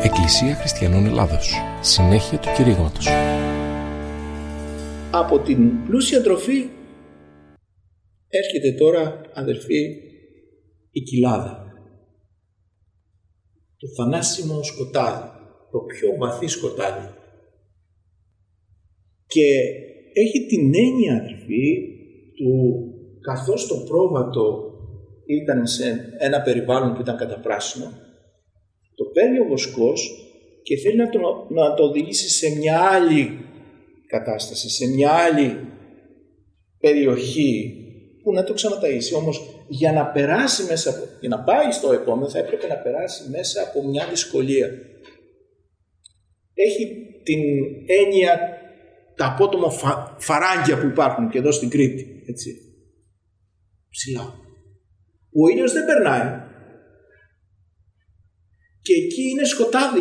Εκκλησία Χριστιανών Ελλάδος. Συνέχεια του κηρύγματος. Από την πλούσια τροφή έρχεται τώρα, αδελφοί, η κοιλάδα. Το θανάσιμο σκοτάδι, το πιο βαθύ σκοτάδι. Και έχει την έννοια, αδελφοί, του καθώς το πρόβατο ήταν σε ένα περιβάλλον που ήταν καταπράσινο, το παίρνει ο βοσκός και θέλει να το οδηγήσει σε μια άλλη κατάσταση, σε μια άλλη περιοχή που να το ξαναταΐσει. Όμως για να περάσει για να πάει στο επόμενο θα έπρεπε να περάσει μέσα από μια δυσκολία. Έχει την έννοια τα απότομα φαράγγια που υπάρχουν και εδώ στην Κρήτη, έτσι, ψηλά. Ο ήλιος δεν περνάει και εκεί είναι σκοτάδι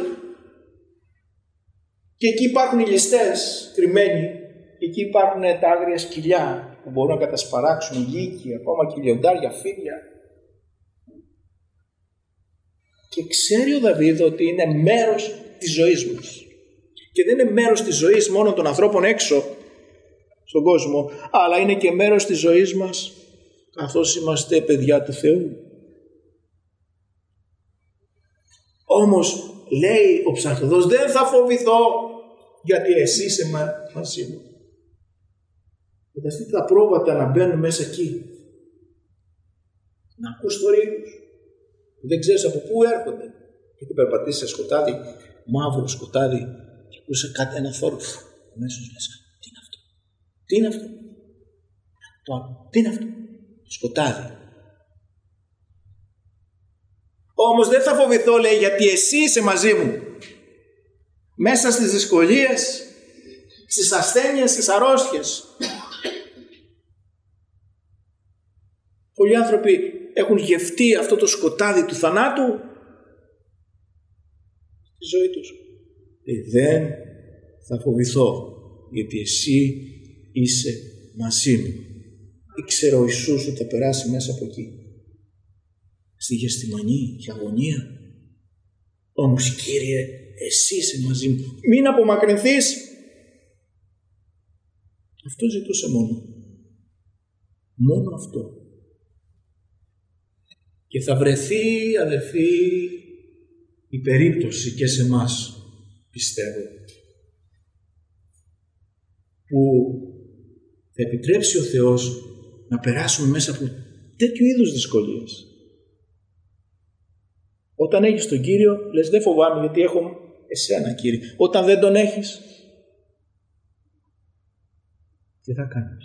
και εκεί υπάρχουν οι ληστές κρυμμένοι, εκεί υπάρχουν τα άγρια σκυλιά που μπορούν να κατασπαράξουν λύκοι, ακόμα και λιοντάρια, φίδια. Και ξέρει ο Δαβίδ ότι είναι μέρος της ζωής μας. Και δεν είναι μέρος της ζωής μόνο των ανθρώπων έξω στον κόσμο, αλλά είναι και μέρος της ζωής μας καθώς είμαστε παιδιά του Θεού. Όμως λέει ο ψαλτοδός, δεν θα φοβηθώ γιατί εσύ είσαι μαζί μου. Φανταστείτε τα πρόβατα να μπαίνουν μέσα εκεί. Να ακούς το ρίγος. Δεν ξέρεις από πού έρχονται. Γιατί περπατήσεις σε σκοτάδι, μαύρο σκοτάδι, και ακούσε κάτι, ένα θόρυβο. Αμέσως λες, τι είναι αυτό, τι είναι αυτό, το άλλο, τι είναι αυτό, σκοτάδι. Όμως δεν θα φοβηθώ, λέει, γιατί εσύ είσαι μαζί μου. Μέσα στις δυσκολίες, στις ασθένειες, στις αρρώστιες. Πολλοί άνθρωποι έχουν γευτεί αυτό το σκοτάδι του θανάτου στη ζωή τους. Δεν θα φοβηθώ γιατί εσύ είσαι μαζί μου. Ήξερε ο Ιησούς ότι θα περάσει μέσα από εκεί, στη Γεστημανή και αγωνία. Όμως Κύριε, εσύ είσαι μαζί μου, μην απομακρυνθείς. Αυτό ζητούσε μόνο αυτό. Και θα βρεθεί, αδελφοί, η περίπτωση και σε εμάς, πιστεύω, που θα επιτρέψει ο Θεός να περάσουμε μέσα από τέτοιου είδους δυσκολίες. Όταν έχεις τον Κύριο, λες δεν φοβάμαι γιατί έχω εσένα, Κύριε. Όταν δεν τον έχεις, τι θα κάνεις?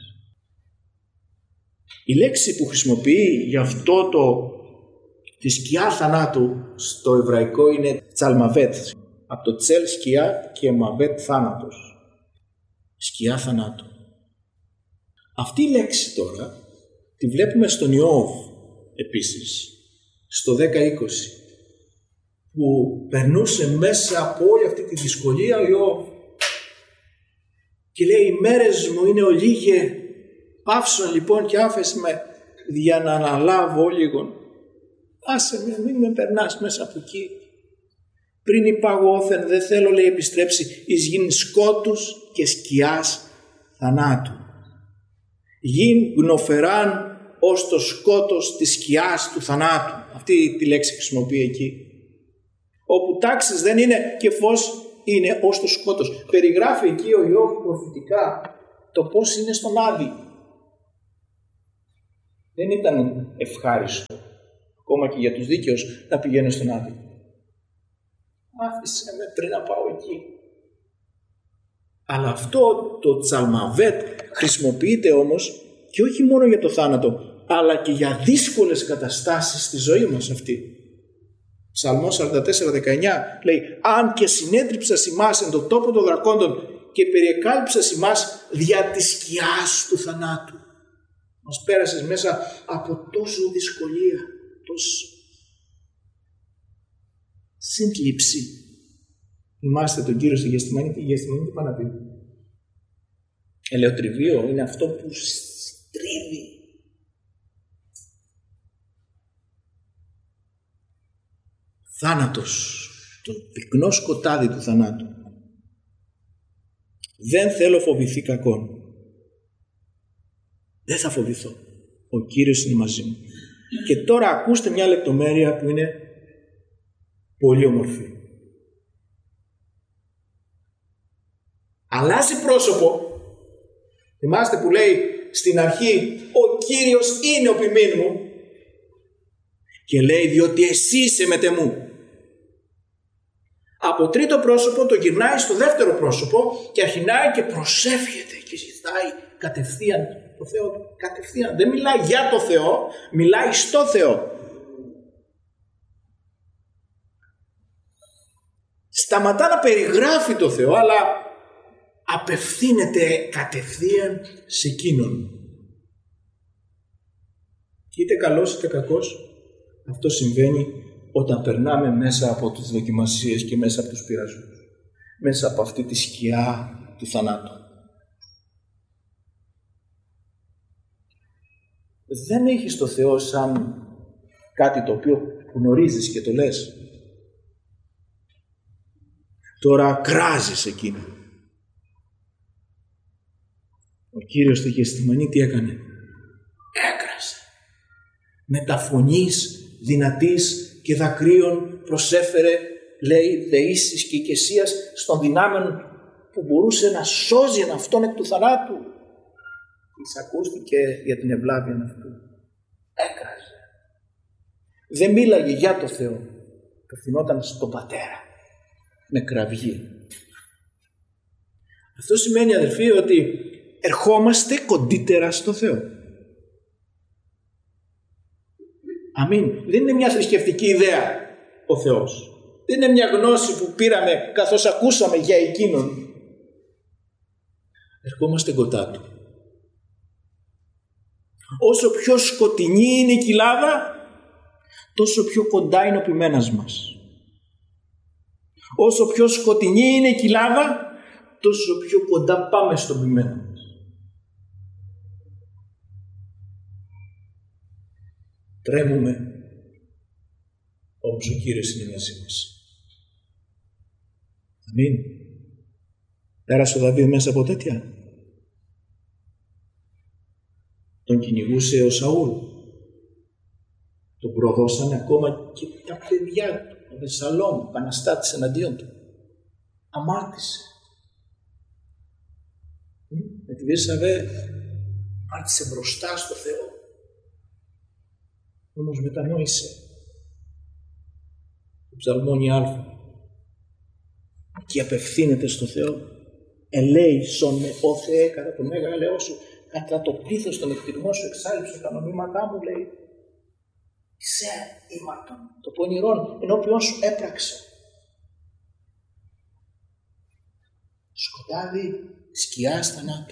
Η λέξη που χρησιμοποιεί για αυτό τη σκιά θανάτου στο εβραϊκό είναι τσαλμαβέτ. Από το τσέλ σκιά και μαβέτ θάνατος. Σκιά θανάτου. Αυτή η λέξη τώρα τη βλέπουμε στον Ιώβ επίσης, στο 10-20, που περνούσε μέσα από όλη αυτή τη δυσκολία ο Ιώβ και λέει οι μέρες μου είναι ολίγε, πάυσον λοιπόν και άφες με για να αναλάβω λίγον. Άσε με, μην με περνάς μέσα από εκεί. Πριν υπαγόθεν δεν θέλω, λέει, επιστρέψει εις γην σκότους και σκιάς θανάτου. Γην γνοφεράν ως το σκότος της σκιάς του θανάτου. Αυτή τη λέξη χρησιμοποιεί εκεί. Όπου τάξεις δεν είναι και φως είναι ως το σκότος. Περιγράφει εκεί ο Ιώβ προφητικά το πώς είναι στον Άδη. Δεν ήταν ευχάριστο ακόμα και για τους δίκαιους να πηγαίνουν στον Άδη. Άφησε με πριν να πάω εκεί. Αλλά αυτό το τσαλμαβέτ χρησιμοποιείται όμως και όχι μόνο για το θάνατο, αλλά και για δύσκολες καταστάσεις στη ζωή μας αυτή. Ψαλμός 44-19 λέει «Αν και συνέτριψας ημάς εν το τόπο των δρακόντων και περιεκάλυψας ημάς δια της σκιάς του θανάτου». Μας πέρασες μέσα από τόσο δυσκολία, τόσο σύντληψη. Θυμάστε τον Κύριο στη Γεστημανή, τη Γεστημανή τι πάνε να πει? Ελαιοτριβείο, είναι αυτό που στρίβει. Θάνατος στο πυκνό σκοτάδι του θανάτου. Δεν θέλω φοβηθεί κακόν. Δεν θα φοβηθώ. Ο Κύριος είναι μαζί μου. Και τώρα ακούστε μια λεπτομέρεια που είναι πολύ όμορφη. Αλλάζει πρόσωπο. Θυμάστε που λέει στην αρχή ο Κύριος είναι ο ποιμήν μου, και λέει διότι εσύ είσαι μετεμού. Από τρίτο πρόσωπο το γυρνάει στο δεύτερο πρόσωπο και αρχινάει και προσεύχεται και ζητάει κατευθείαν το Θεό. Κατευθείαν. Δεν μιλάει για το Θεό, μιλάει στο Θεό. Σταματά να περιγράφει το Θεό, αλλά απευθύνεται κατευθείαν σε εκείνον. Είτε καλός είτε κακός, αυτό συμβαίνει όταν περνάμε μέσα από τις δοκιμασίες και μέσα από τους πειρασμούς, μέσα από αυτή τη σκιά του θανάτου. Δεν έχεις το Θεό σαν κάτι το οποίο γνωρίζεις και το λες. Τώρα κράζεις εκείνο. Ο Κύριος στη Γεσθημανή τι έκανε? Έκρασε. Με τα φωνής δυνατής και δακρύων προσέφερε, λέει, δεήσεις και οικεσίας στον δυνάμενο που μπορούσε να σώζει αυτόν εκ του θανάτου. Εισακούστηκε για την ευλάβεια αυτού. Έκραζε. Δεν μίλαγε για το Θεό. Απευθυνόταν στον Πατέρα με κραυγή. Αυτό σημαίνει, αδελφοί, ότι ερχόμαστε κοντύτερα στο Θεό. Αμήν. Δεν είναι μια θρησκευτική ιδέα ο Θεός. Δεν είναι μια γνώση που πήραμε καθώς ακούσαμε για εκείνον. Ερχόμαστε κοντά Του. Όσο πιο σκοτεινή είναι η κοιλάδα, τόσο πιο κοντά είναι ο ποιμένας μας. Όσο πιο σκοτεινή είναι η κοιλάδα, τόσο πιο κοντά πάμε στον ποιμένα μας. Τρέμουμε, όμως ο Κύριος είναι μαζί μας. Αμήν. Πέρασε ο Δαβίδ μέσα από τέτοια. Τον κυνηγούσε ο Σαούλ. Τον προδώσανε ακόμα και τα παιδιά του. Ο Βεσσαλόμ επαναστάτησε εναντίον του. Αμάρτησε. Με τη Βέρσαβε αμάρτησε μπροστά στο Θεό. Όμως μετανόησε. Το ψαλμόνι Α και απευθύνεται στο Θεό. Ελέησον με, ο Θεέ, κατά το μέγα ελαιό σου, κατά το πλήθος των εκτιμών σου εξάλληψε τα νομήματά μου, λέει. Είσαι ήμαρτον, το πονηρόν ενώπιον σου έπραξε. Σκοτάδι σκιάς θανάτου.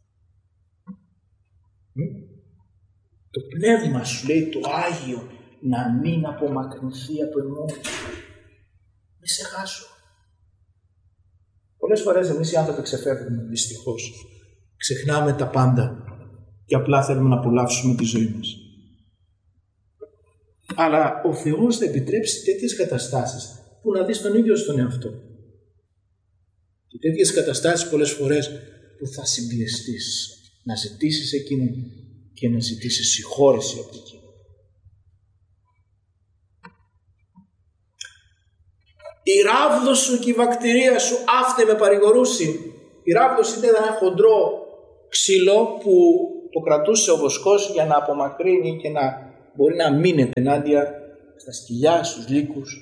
Το πνεύμα σου, λέει, το Άγιο, να μην απομακρυνθεί από εμάς. Μη σε χάσω. Πολλές φορές εμείς οι άνθρωποι ξεφεύγουμε, δυστυχώς. Ξεχνάμε τα πάντα και απλά θέλουμε να απολαύσουμε τη ζωή μας. Αλλά ο Θεός θα επιτρέψει τέτοιες καταστάσεις που να δεις τον ίδιο στον εαυτό. Και τέτοιες καταστάσεις πολλές φορές που θα συμπιεστείς να ζητήσεις εκείνον και να ζητήσεις συγχώρεση από εκείνον. Η ράβδος σου και η βακτηρία σου άφτε με παρηγορούσιν. Η ράβδος ήταν ένα χοντρό ξύλο που το κρατούσε ο βοσκός για να απομακρύνει και να μπορεί να μείνεται ενάντια στα σκυλιά, στους λύκους.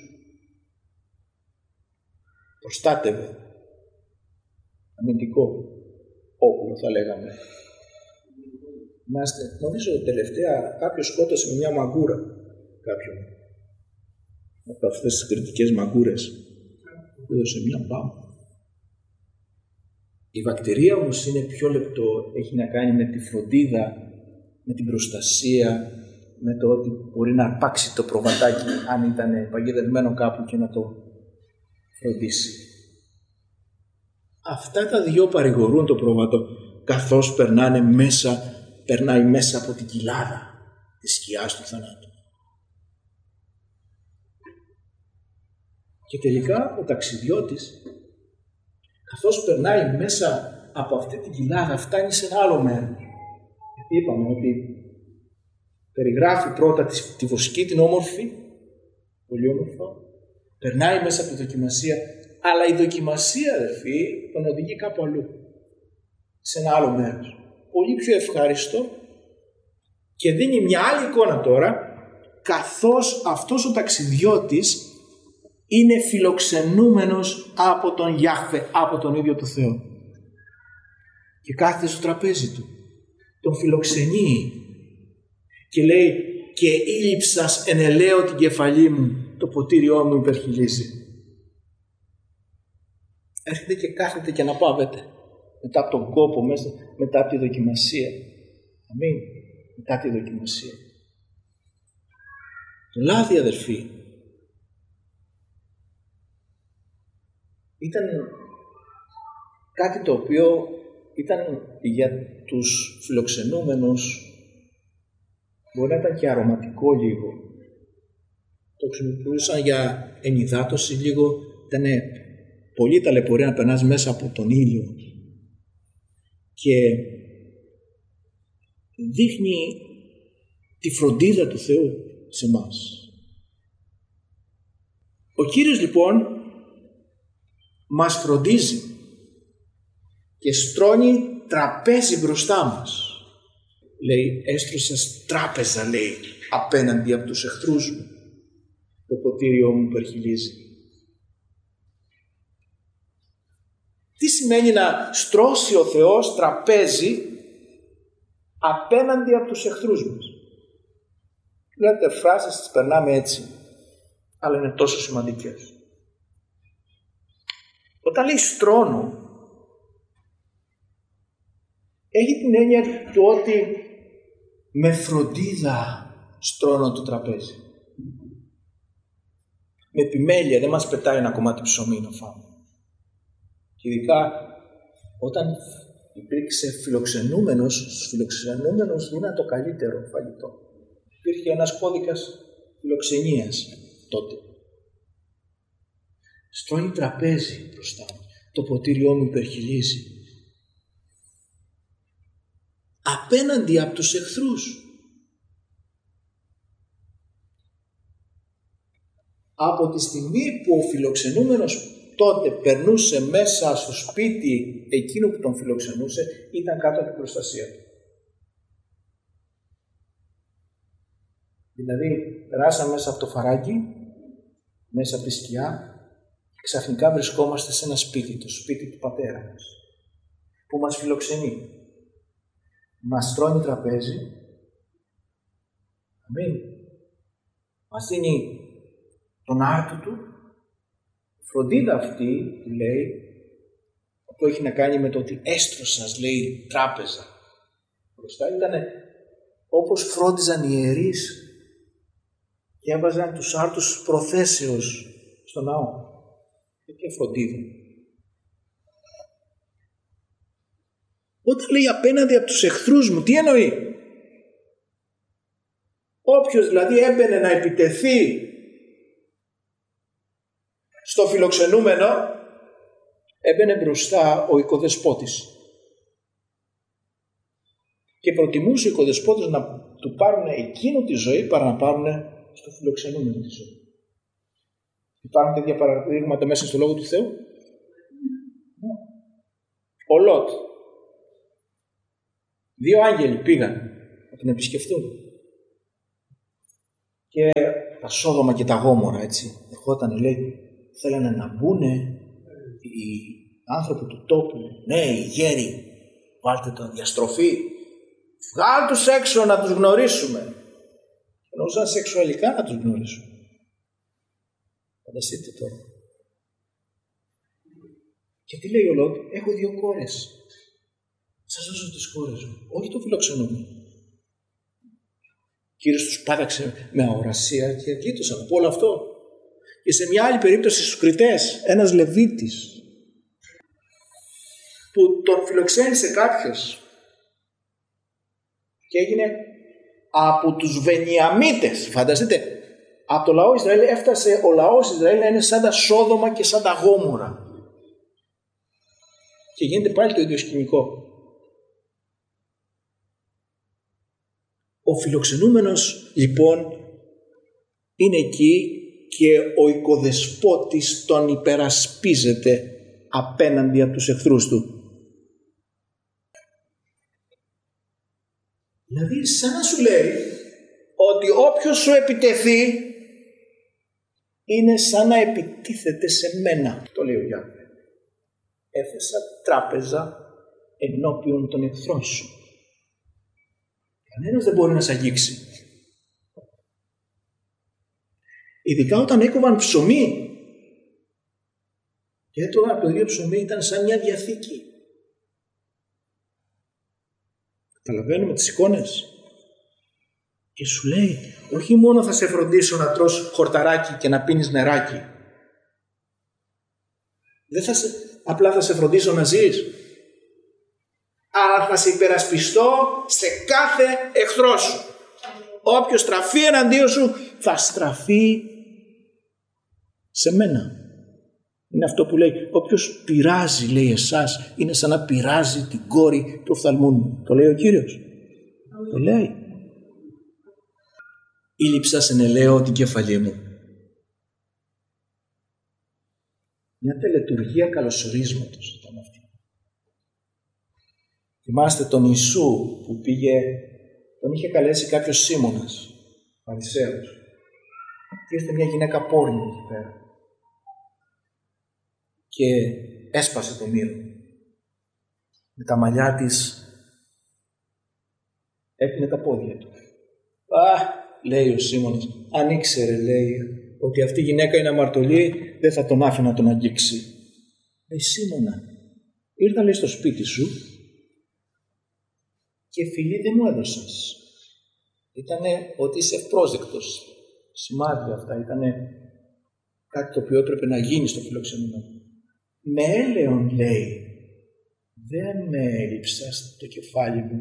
Προστάτευε. Αμυντικό όπλο θα λέγαμε. Νομίζω τελευταία κάποιος σκότωσε με μια μαγκούρα κάποιον. Από αυτές τις κριτικές μαγκούρες. Έδωσε μια μπάμπα. Η βακτηρία όμως είναι πιο λεπτό. Έχει να κάνει με τη φροντίδα, με την προστασία, με το ότι μπορεί να αρπάξει το προβατάκι αν ήταν παγιδευμένο κάπου και να το φροντίσει. Αυτά τα δυο παρηγορούν το πρόβατο καθώς περνάει μέσα από την κοιλάδα της σκιάς του θανάτου. Και τελικά ο ταξιδιώτης, καθώς περνάει μέσα από αυτή την κοιλάδα, φτάνει σε ένα άλλο μέρος. Γιατί είπαμε ότι περιγράφει πρώτα τη βοσκή, την όμορφη, πολύ όμορφα, περνάει μέσα από τη δοκιμασία, αλλά η δοκιμασία, αδερφοί, τον οδηγεί κάπου αλλού, σε ένα άλλο μέρος. Πολύ πιο ευχάριστο και δίνει μια άλλη εικόνα τώρα, καθώς αυτός ο ταξιδιώτης είναι φιλοξενούμενος από τον Ιάχβε, από τον ίδιο τον Θεό. Και κάθεται στο τραπέζι του, τον φιλοξενεί και λέει «Και ήλυψας εν ελαίο την κεφαλή μου, το ποτήριό μου υπερχιλίζει». Έρχεται και κάθεται και αναπαύεται μετά από τον κόπο, μετά από τη δοκιμασία. Αμήν. Μετά τη δοκιμασία. Το λάδι, αδερφοί, ήταν κάτι το οποίο ήταν για τους φιλοξενούμενους, μπορεί να ήταν και αρωματικό λίγο. Το χρησιμοποιούσαν για ενυδάτωση λίγο, ήταν πολύ ταλαιπωρία να περνάς μέσα από τον ήλιο και δείχνει τη φροντίδα του Θεού σε εμάς. Ο Κύριος λοιπόν μας φροντίζει και στρώνει τραπέζι μπροστά μας. Λέει, έστρωσας τράπεζα, λέει, απέναντι από τους εχθρούς μου. Το ποτήριό μου υπερχιλίζει. Τι σημαίνει να στρώσει ο Θεός τραπέζι απέναντι από τους εχθρούς μας? Λέτε φράσεις, τις περνάμε έτσι, αλλά είναι τόσο σημαντικές. Όταν λέει στρώνω, έχει την έννοια του ότι με φροντίδα στρώνω το τραπέζι. Με επιμέλεια, δεν μας πετάει ένα κομμάτι ψωμί να φάμε. Και ειδικά όταν υπήρξε φιλοξενούμενος, στους φιλοξενούμενους δίναν το καλύτερο φαγητό. Υπήρχε ένας κώδικας φιλοξενίας τότε. Στρώνει τραπέζι μπροστά μου, το ποτήριό μου υπερχιλίζει. Απέναντι από τους εχθρούς. Από τη στιγμή που ο φιλοξενούμενος τότε περνούσε μέσα στο σπίτι εκείνου που τον φιλοξενούσε, ήταν κάτω από την προστασία του. Δηλαδή, περάσαμε μέσα από το φαράγγι, μέσα από τη σκιά, και ξαφνικά βρισκόμαστε σε ένα σπίτι, το σπίτι του πατέρα μας, που μας φιλοξενεί. Μας τρώνει τραπέζι. Αμήν. Μας δίνει τον άρτο του. Η φροντίδα αυτή, που λέει, που έχει να κάνει με το ότι έστρωσας, λέει, τράπεζα. Μπροστά ήταν όπως φρόντιζαν οι ιερείς και έβαζαν τους άρτους προθέσεως στο ναό. Τέτοια φροντίδα. Όταν λέει απέναντι από τους εχθρούς μου, τι εννοεί? Όποιος δηλαδή έμπαινε να επιτεθεί στο φιλοξενούμενο, έμπαινε μπροστά ο οικοδεσπότης. Και προτιμούσε ο οικοδεσπότης να του πάρουν εκείνο τη ζωή παρά να πάρουν στο φιλοξενούμενο τη ζωή. Υπάρχουν τέτοια παραδείγματα μέσα στο Λόγο του Θεού? Ο Λότ. 2 άγγελοι πήγαν να τον επισκεφτούν. Και τα Σόδομα και τα Γόμορα, έτσι, ερχόταν, λέει, θέλανε να μπουν οι άνθρωποι του τόπου, ναι, οι γέροι, βάλτε τον διαστροφή, βγάλ' τους έξω να τους γνωρίσουμε. Εννοούσαν σεξουαλικά να τους γνωρίσουμε. Φανταστείτε τώρα. Και τι λέει ο Λότ? Έχω 2 κόρες. Σας δώσω τις κόρες μου. Όχι το φιλοξενούμενο. Ο Κύριος τους πάταξε με αγορασία και γλίτωσαν από όλο αυτό. Και σε μια άλλη περίπτωση στους Κρητές, ένας Λεβίτης που τον φιλοξένησε κάποιος και έγινε από τους Βενιαμίτες. Φανταστείτε, Από το λαό Ισραήλ έφτασε ο λαός Ισραήλ να είναι σαν τα Σόδομα και σαν τα Γόμορα. Και γίνεται πάλι το ίδιο σκηνικό. Ο φιλοξενούμενος λοιπόν είναι εκεί και ο οικοδεσπότης τον υπερασπίζεται απέναντι από τους εχθρούς του. Δηλαδή σαν να σου λέει ότι όποιος σου επιτεθεί είναι σαν να επιτίθεται σε μένα. Το λέει ο Γιάννη. Έθεσα τράπεζα ενώπιον των εχθρών σου. Κανένας δεν μπορεί να σ' αγγίξει. Ειδικά όταν έκοβαν ψωμί. Και έτρωγαν από το ίδιο ψωμί, ήταν σαν μια διαθήκη. Καταλαβαίνουμε τις εικόνες. Και σου λέει, όχι μόνο θα σε φροντίσω να τρως χορταράκι και να πίνεις νεράκι. Δεν απλά θα σε φροντίσω να ζεις. Αλλά θα σε υπερασπιστώ σε κάθε εχθρό σου. Όποιος στραφεί εναντίον σου θα στραφεί σε μένα. Είναι αυτό που λέει, όποιος πειράζει, λέει, εσάς, είναι σαν να πειράζει την κόρη του οφθαλμού μου. Το λέει ο Κύριος. Το λέει. Ήλυψα σε νελαίο την κεφαλή μου. Μια τελετουργία καλωσορίσματος ήταν αυτή. Θυμάστε τον Ιησού που πήγε, τον είχε καλέσει κάποιος Σίμωνας, Φαρισαίος. Και ήρθε μια γυναίκα πόρνη εκεί πέρα. Και έσπασε το μύρο. Με τα μαλλιά της έπινε τα πόδια του. Λέει ο Σίμωνας, αν ήξερε, λέει, ότι αυτή η γυναίκα είναι αμαρτωλή, δεν θα τον άφηνα να τον αγγίξει. Λέει, Σίμωνα, ήρθα, λέει, στο σπίτι σου και φιλί δεν μου έδωσες. Ήτανε ότι είσαι ευπρόσδεκτος. Σημάδια αυτά, ήτανε κάτι το οποίο έπρεπε να γίνει στο φιλοξενούμενο. Με έλεον, λέει, δεν με έλειψας το κεφάλι μου.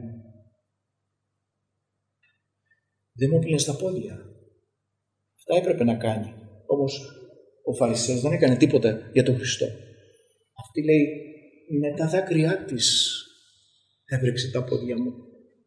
Δεν μου πήγαινε στα πόδια. Αυτά έπρεπε να κάνει. Όμως ο Φαρισαίος δεν έκανε τίποτα για τον Χριστό. Αυτή, λέει, με τα δάκρυά της έβρεξε τα πόδια μου.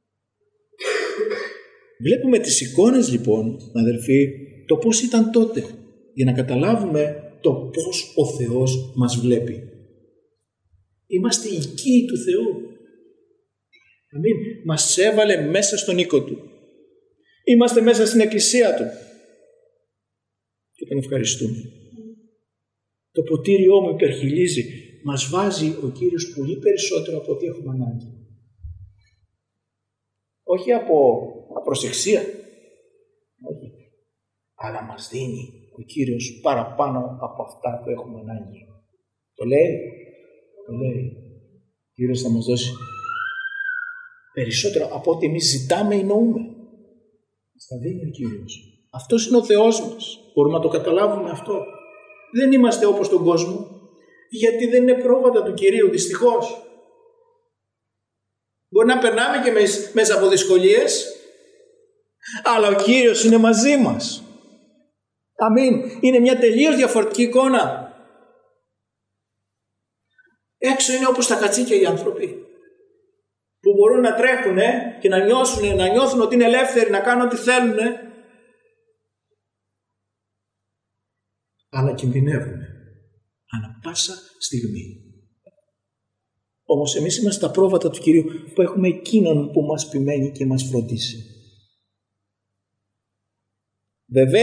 Βλέπουμε τις εικόνες λοιπόν, αδερφοί, το πώς ήταν τότε, για να καταλάβουμε το πώς ο Θεός μας βλέπει. Είμαστε οικοί του Θεού. Αμήν. Μας έβαλε μέσα στον οίκο Του. Είμαστε μέσα στην εκκλησία Του. Και τον ευχαριστούμε. Το ποτήριό μου υπερχιλίζει. Μας βάζει ο Κύριος πολύ περισσότερο από ό,τι έχουμε ανάγκη. Όχι από απροσεξία. Όχι. Αλλά μας δίνει ο Κύριος παραπάνω από αυτά που έχουμε ανάγκη. Το λέει. Το λέει. Ο Κύριος θα μας δώσει περισσότερο από ό,τι εμείς ζητάμε ή νοούμε. Μας τα δίνει ο Κύριος. Αυτός είναι ο Θεός μας. Μπορούμε να το καταλάβουμε αυτό. Δεν είμαστε όπως τον κόσμο. Γιατί δεν είναι πρόβατα του Κυρίου, δυστυχώς. Μπορεί να περνάμε και μέσα από δυσκολίες, αλλά ο Κύριος είναι μαζί μας. Αμήν. Είναι μια τελείως διαφορετική εικόνα. Έξω είναι όπως τα κατσίκια οι άνθρωποι, που μπορούν να τρέχουν και να νιώθουν ότι είναι ελεύθεροι, να κάνουν ό,τι θέλουν, αλλά κινδυνεύουν ανά πάσα στιγμή. Όμως εμείς είμαστε τα πρόβατα του Κυρίου που έχουμε εκείνον που μας επιμένει και μας φροντίσει. Βέβαια